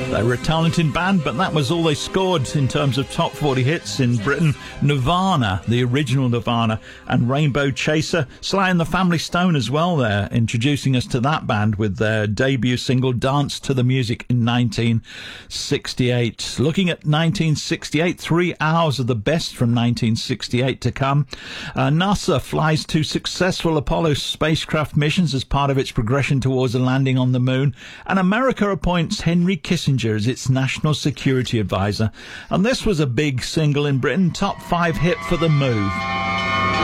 They were a talented band, but that was all they scored in terms of top 40 hits in Britain. Nirvana, the original Nirvana, and Rainbow Chaser. Sly and the Family Stone as well there, introducing us to that band with their debut single Dance to the Music in 1968. Looking at 1968, 3 hours of the best from 1968 to come. NASA flies 2 successful Apollo spacecraft missions as part of its progression towards a landing on the moon. And America appoints Henry Kissinger as its national security advisor. And this was a big single in Britain, top 5 hit for The Move.